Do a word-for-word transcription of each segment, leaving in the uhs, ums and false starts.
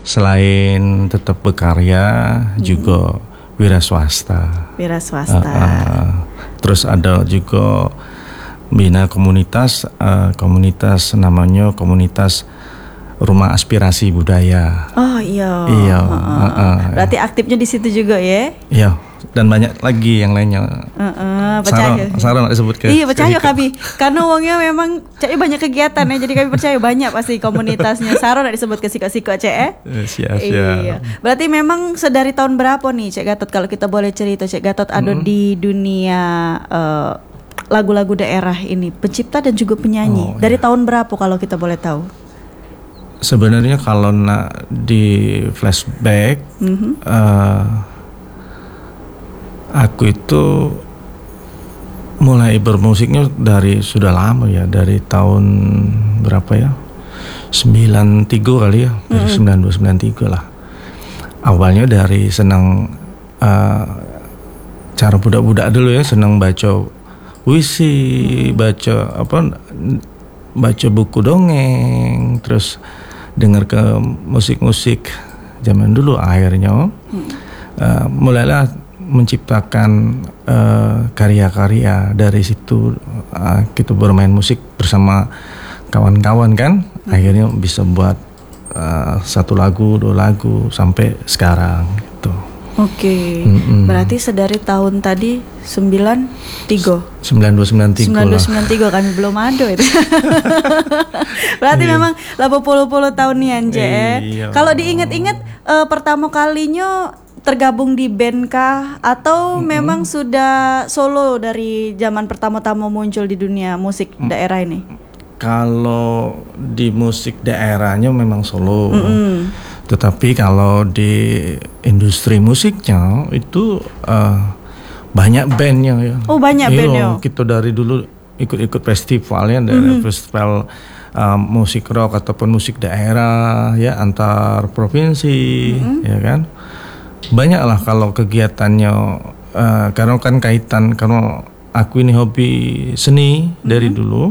selain tetap berkarya hmm. juga wira swasta. Wira swasta. Uh, uh, terus ada juga bina komunitas, uh, komunitas namanya komunitas Rumah Aspirasi Budaya. Oh iya. Iya. Uh, uh, uh. Berarti aktifnya di situ juga ya? Iya. Dan banyak lagi yang lainnya. Uh, uh, percaya. Sarah nak disebut ke. Iya percaya kami. Karena uangnya memang cak banyak kegiatan ya. Jadi kami percaya banyak pasti komunitasnya. Sarah nak disebut ke siko-siko cak eh. Siap siap. Iya. Berarti memang sedari tahun berapa nih Cek Gatot kalau kita boleh cerita Cek Gatot ada hmm. di dunia uh, lagu-lagu daerah ini, pencipta dan juga penyanyi. Oh, dari iya. tahun berapa kalau kita boleh tahu? Sebenarnya kalau nak di flashback, mm-hmm. uh, aku itu mulai bermusiknya dari sudah lama ya, dari tahun berapa ya, sembilan tiga kali ya, dari mm-hmm. sembilan dua sembilan tiga lah. Awalnya dari senang uh, cara budak-budak dulu ya, senang baca puisi, mm-hmm. baca apa, baca buku dongeng, terus dengar ke musik-musik zaman dulu. Akhirnya hmm. uh, mulailah menciptakan uh, karya-karya. Dari situ uh, kita bermain musik bersama kawan-kawan kan. hmm. Akhirnya bisa buat uh, satu lagu, dua lagu sampai sekarang gitu. Oke, okay. Berarti sedari tahun tadi sembilan tiga sembilan dua sembilan tiga sembilan dua sembilan tiga kami belum ada itu. Berarti iya. memang delapan puluh tahun nih Anje. Iya. Kalau diingat-ingat uh, pertama kalinya tergabung di band kah atau mm-hmm. memang sudah solo dari zaman pertama-tama muncul di dunia musik mm. daerah ini? Kalau di musik daerahnya memang solo. Mm-hmm. Tetapi kalau di industri musiknya itu uh, banyak bandnya ya. Oh banyak bandnya. Kita dari dulu ikut-ikut festival ya, dari mm-hmm. festival uh, musik rock ataupun musik daerah ya antar provinsi, mm-hmm. ya kan. Banyak lah kalau kegiatannya uh, karena kan kaitan, karena aku ini hobi seni mm-hmm. dari dulu.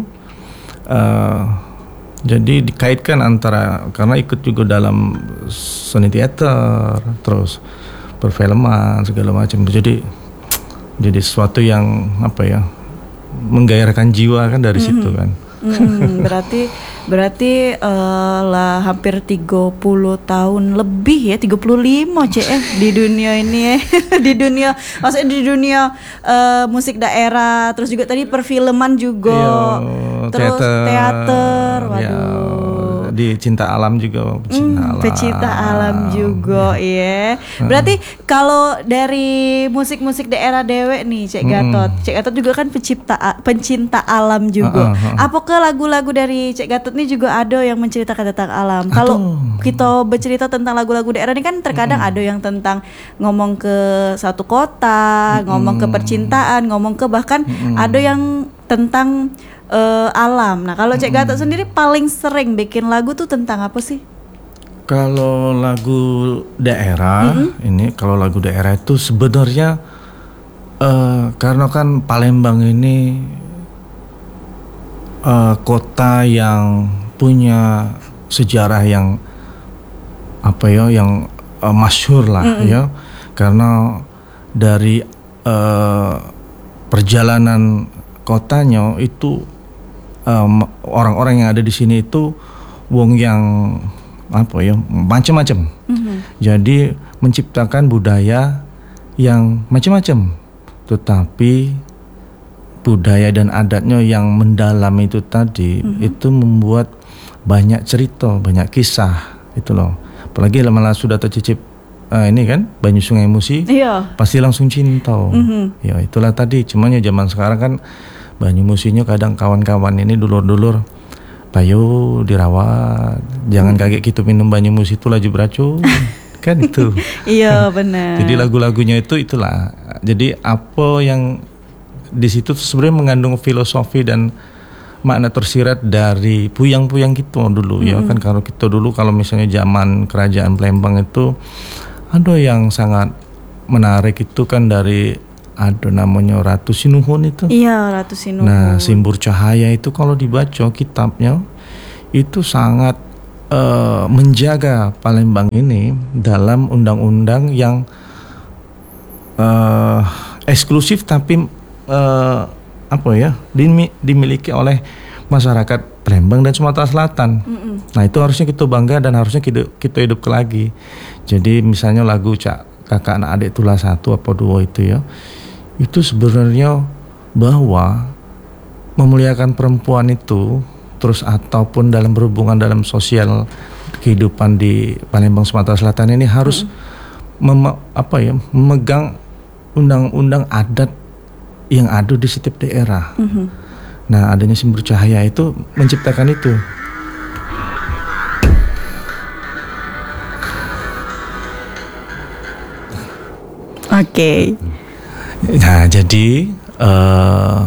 Uh, Jadi dikaitkan antara, karena ikut juga dalam seni teater, terus perfilman segala macam. Jadi jadi sesuatu yang apa ya, menggairahkan jiwa kan dari mm-hmm. situ kan. Mm, berarti berarti uh, lah hampir tiga puluh tahun lebih ya, tiga puluh lima C eh di dunia ini ya. Di dunia, maksudnya di dunia uh, musik daerah, terus juga tadi perfilman juga. Iyo, terus teater, teater waduh. Ya, di cinta alam juga, pecinta hmm, alam. Pecinta alam juga ya. Yeah. Berarti hmm. kalau dari musik-musik daerah dewek nih Cek Gatot, hmm. Cek Gatot juga kan pencipta pencinta alam juga. Uh, uh, uh. Apakah lagu-lagu dari Cek Gatot ini juga ada yang menceritakan tentang alam? Kalau kita bercerita tentang lagu-lagu daerah ini kan terkadang hmm. ada yang tentang ngomong ke satu kota, hmm. ngomong ke percintaan, ngomong ke bahkan hmm. ada yang tentang uh, alam. Nah, kalau Cek Gatot hmm. sendiri paling sering bikin lagu tuh tentang apa sih? Kalau lagu daerah, mm-hmm. ini kalau lagu daerah itu sebenarnya uh, karena kan Palembang ini uh, kota yang punya sejarah yang apa ya, yang uh, masyhur lah mm-hmm. ya, karena dari uh, perjalanan kotanya itu um, orang-orang yang ada di sini itu wong yang apa ya, macam-macam. Mm-hmm. Jadi menciptakan budaya yang macam-macam, tetapi budaya dan adatnya yang mendalam itu tadi mm-hmm. itu membuat banyak cerita, banyak kisah itu loh. Apalagi malah sudah tercicip uh, ini kan Banyu Sungai Musi, iya. pasti langsung cinta. Mm-hmm. Ya itulah tadi. Cuman ya zaman sekarang kan Banyu Musinya kadang kawan-kawan ini dulur-dulur, Payo dirawat, jangan kaget gitu minum Banyu Musi itu laju beracun. Kan itu. Iya benar. Jadi lagu-lagunya itu itulah. Jadi apa yang di situ sebenarnya mengandung filosofi dan makna tersirat dari puyang-puyang kita dulu mm-hmm. ya kan. Kalau kita dulu kalau misalnya zaman kerajaan Palembang itu ada yang sangat menarik itu kan dari ada namanya Ratu Sinuhun itu. Iya, Ratu Sinuhun. Nah, Simbur Cahaya itu kalau dibaca kitabnya itu sangat uh, menjaga Palembang ini dalam undang-undang yang uh, eksklusif tapi uh, apa ya dimi, dimiliki oleh masyarakat Palembang dan Sumatera Selatan. Mm-mm. Nah itu harusnya kita bangga dan harusnya kita, kita hidup lagi. Jadi misalnya lagu Cak Kakak Anak Adik Tulah Satu apa dua itu ya, itu sebenarnya bahwa memuliakan perempuan itu terus ataupun dalam berhubungan dalam sosial kehidupan di Palembang Sumatera Selatan ini harus mm. mem, apa ya memegang undang-undang adat yang ada di setiap daerah. Mm-hmm. Nah adanya Simbol Cahaya itu menciptakan itu. Oke. Okay. Nah jadi uh,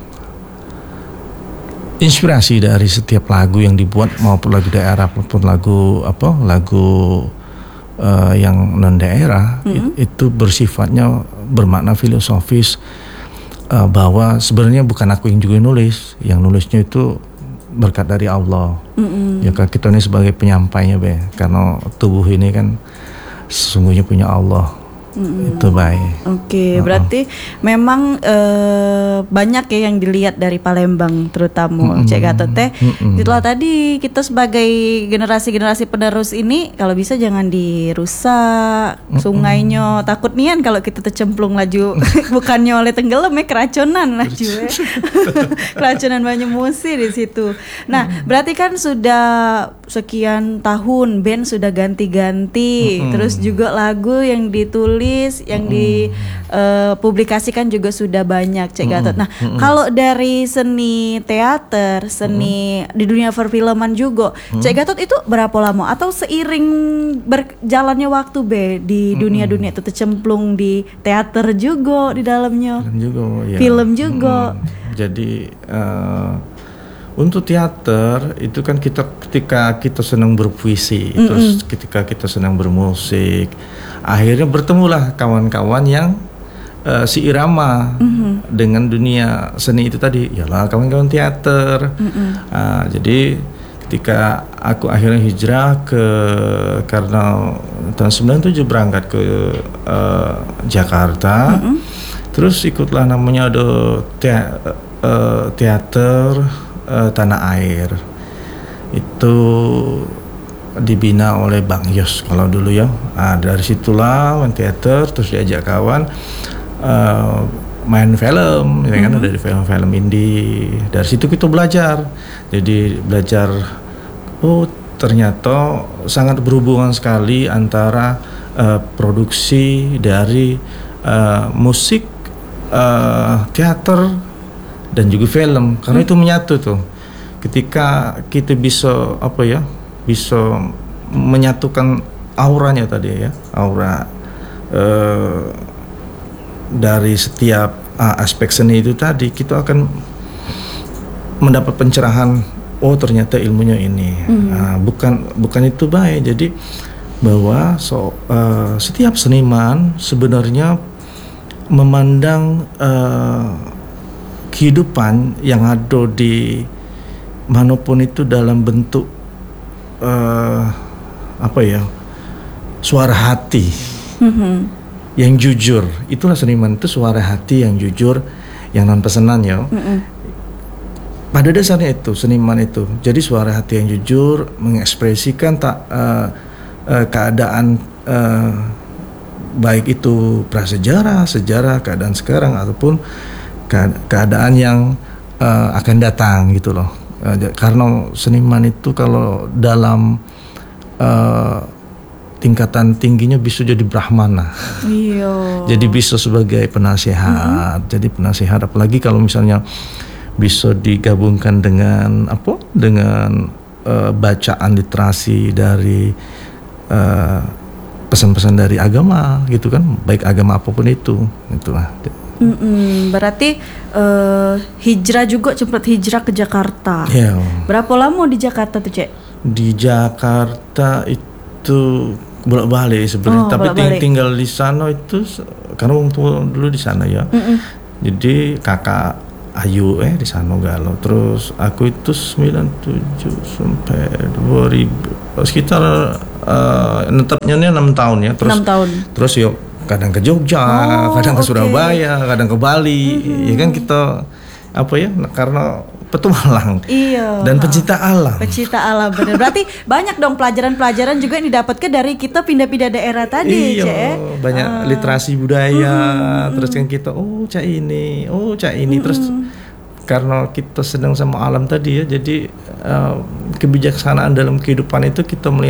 inspirasi dari setiap lagu yang dibuat maupun lagu daerah maupun lagu apa lagu uh, yang non daerah mm-hmm. it, itu bersifatnya bermakna filosofis uh, bahwa sebenarnya bukan aku yang juga nulis, yang nulisnya itu berkat dari Allah. Mm-hmm. Ya kan kita ini sebagai penyampainya be, karena tubuh ini kan sesungguhnya punya Allah. Mm-hmm. Itu baik. Oke, okay, uh-uh. berarti memang uh, banyak ya yang dilihat dari Palembang terutama mm-hmm. Cek Gatot teh. Mm-hmm. Itulah tadi kita sebagai generasi-generasi penerus ini kalau bisa jangan dirusak mm-hmm. sungainya. Takut nian kalau kita tercemplung laju bukannya oleh tenggelam ya keracunan laju ya. Keracunan banyak musi di situ. Nah, mm-hmm. berarti kan sudah sekian tahun band sudah ganti-ganti, mm-hmm. terus juga lagu yang ditulis yang mm. dipublikasikan uh, juga sudah banyak Cek Gatot. Nah, mm. kalau dari seni teater, seni mm. di dunia perfilman juga, mm. Cek Gatot itu berapa lama atau seiring berjalannya waktu be di dunia-dunia itu tercemplung di teater juga di dalamnya. Film juga, ya. Film juga. Mm. Jadi uh, untuk teater itu kan kita ketika kita senang berpuisi, mm-mm. terus ketika kita senang bermusik, akhirnya bertemulah kawan-kawan yang uh, seirama mm-hmm. dengan dunia seni itu tadi, yalah kawan-kawan teater. Mm-hmm. Uh, jadi ketika aku akhirnya hijrah ke karena tahun sembilan puluh tujuh berangkat ke uh, Jakarta, mm-hmm. terus ikutlah namanya ada te- uh, teater uh, Tanah Air. Itu dibina oleh Bang Yos kalau dulu ya. Nah, dari situlah main teater, terus diajak kawan uh, main film, ya kan, mm-hmm. dari film-film indie. Dari situ kita belajar. Jadi belajar, oh ternyata sangat berhubungan sekali antara uh, produksi dari uh, musik, uh, teater dan juga film, karena mm-hmm. itu menyatu tuh. Ketika kita bisa apa ya? bisa menyatukan auranya tadi ya, aura uh, dari setiap uh, aspek seni itu tadi, kita akan mendapat pencerahan. Oh ternyata ilmunya ini, mm-hmm. uh, bukan bukan itu baik. Jadi bahwa so, uh, setiap seniman sebenarnya memandang uh, kehidupan yang ada di manapun itu dalam bentuk Uh, apa ya, suara hati mm-hmm. yang jujur. Itulah seniman itu, suara hati yang jujur, yang non pesanan ya. Mm-hmm. Pada dasarnya itu seniman itu. Jadi suara hati yang jujur mengekspresikan tak uh, uh, keadaan uh, baik itu prasejarah, sejarah, keadaan sekarang ataupun ke- keadaan yang uh, akan datang gitu loh. Uh, karena seniman itu kalau dalam uh, tingkatan tingginya bisa jadi brahmana. Iya. Jadi bisa sebagai penasehat. Mm-hmm. Jadi penasehat, apalagi kalau misalnya bisa digabungkan dengan apa? Dengan uh, bacaan literasi dari uh, pesan-pesan dari agama gitu kan, baik agama apapun itu, itulah. Mm-mm, berarti uh, hijrah juga, sempat hijrah ke Jakarta. Yeah. Berapa lama di Jakarta tuh, Cek? Di Jakarta itu bolak-balik sebenarnya, oh, tapi ting- tinggal di sana itu karena orang tua dulu di sana ya. Mm-mm. Jadi kakak Ayu eh di Sanogalo. Terus aku itu sembilan tujuh sampai dua ribu sekitar uh, netapnya ini enam tahun ya. Terus enam tahun. Terus yuk kadang ke Jogja, Oh, kadang ke oke. Surabaya, kadang ke Bali. Mm-hmm. Ya kan kita apa ya? Karena petualang Iya. dan pencinta alam. Pecinta alam bener. Berarti banyak dong pelajaran-pelajaran juga yang didapatkan dari kita pindah-pindah daerah tadi, Iya, Cek. banyak Ah. literasi budaya. Terus kan kita, oh cak ini, oh cak ini. Terus karena kita sedang sama alam tadi ya, jadi uh, kebijaksanaan dalam kehidupan itu kita melihat